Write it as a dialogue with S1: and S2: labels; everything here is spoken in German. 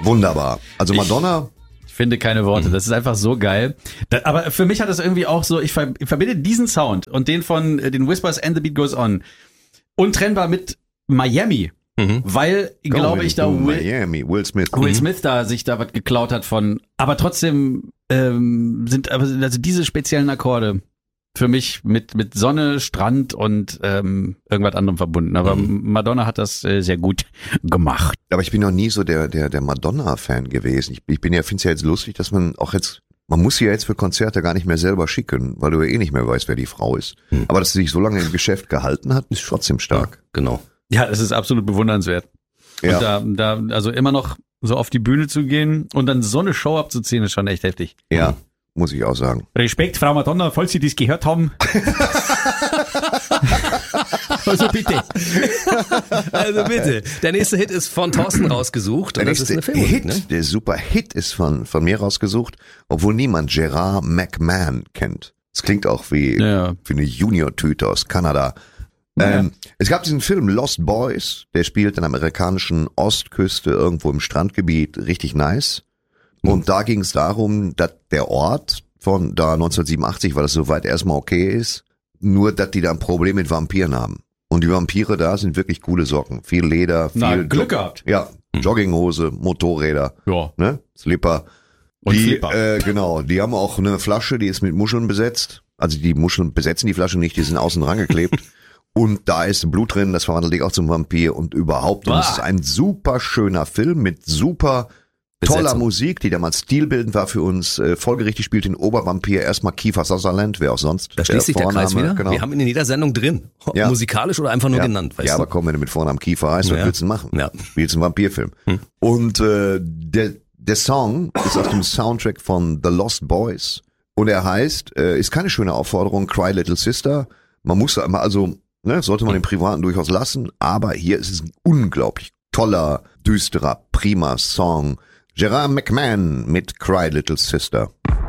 S1: Wunderbar. Also Madonna...
S2: Ich finde keine Worte. Das ist einfach so geil. Aber für mich hat das irgendwie auch so, ich verbinde diesen Sound und den von den Whispers and the Beat Goes On untrennbar mit Miami. Weil, glaube ich, da
S1: Will
S2: Smith da sich da was geklaut hat von, aber trotzdem sind also diese speziellen Akkorde für mich mit Sonne, Strand und irgendwas anderem verbunden. Aber Madonna hat das sehr gut gemacht.
S1: Aber ich bin noch nie so der Madonna-Fan gewesen. Ich finde es ja jetzt lustig, dass man auch jetzt, man muss sie ja jetzt für Konzerte gar nicht mehr selber schicken, weil du ja eh nicht mehr weißt, wer die Frau ist. Aber dass sie sich so lange im Geschäft gehalten hat, ist trotzdem stark.
S3: Ja, genau.
S2: Ja, das ist absolut bewundernswert.
S1: Ja.
S2: Und da also immer noch so auf die Bühne zu gehen und dann so eine Show abzuziehen, ist schon echt heftig.
S1: Ja, muss ich auch sagen.
S2: Respekt, Frau Madonna, falls Sie das gehört haben. Also bitte.
S3: Also bitte. Der nächste Hit ist von Thorsten rausgesucht. Und
S1: Der
S3: das ist
S1: nächste
S3: eine Filmmusik,
S1: Hit, der super Hit ist von mir rausgesucht, obwohl niemand Gerard McMahon kennt. Das klingt auch wie eine Junior-Tüte aus Kanada.
S2: Ja.
S1: Es gab diesen Film Lost Boys, der spielt an der amerikanischen Ostküste irgendwo im Strandgebiet, richtig nice. Und da ging es darum, dass der Ort von da 1987, weil das soweit erstmal okay ist, nur dass die da ein Problem mit Vampiren haben. Und die Vampire da sind wirklich coole Socken. Viel Leder, viel
S2: Glück gehabt.
S1: Ja, Jogginghose, Motorräder,
S2: Ja.
S1: Slipper.
S2: Und
S1: Die,
S2: Flipper.
S1: genau, die haben auch eine Flasche, die ist mit Muscheln besetzt. Also die Muscheln besetzen die Flasche nicht, die sind außen rangeklebt. Und da ist Blut drin, das verwandelt dich auch zum Vampir und überhaupt. Und es ist ein super schöner Film mit super toller
S3: Besetzung.
S1: Musik, die damals stilbildend war für uns. Folgerichtig spielt den Obervampir erstmal Kiefer Sutherland, wer auch sonst.
S3: Da schließt sich der Kreis wieder.
S1: Genau.
S3: Wir haben ihn in jeder Sendung drin.
S1: Ja.
S3: Musikalisch oder einfach nur genannt, weißt
S1: ja,
S3: du?
S1: aber komm, wenn du mit Vornamen Kiefer heißt, was
S3: Ja.
S1: willst du denn machen?
S3: Ja.
S1: Spielst einen Vampirfilm. Und der Song ist aus dem Soundtrack von The Lost Boys. Und er heißt, ist keine schöne Aufforderung, Cry Little Sister. Man muss also, sollte man den Privaten durchaus lassen, aber hier ist es ein unglaublich toller, düsterer, prima Song. Gerard McMahon mit Cry Little Sister.